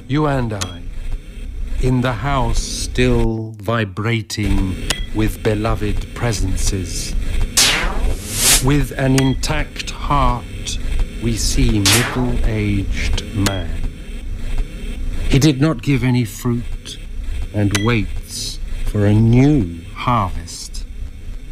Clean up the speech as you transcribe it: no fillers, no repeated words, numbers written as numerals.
You and I, in the house still vibrating with beloved presences. With an intact heart, we see middle-aged man. He did not give any fruit and waits for a new harvest.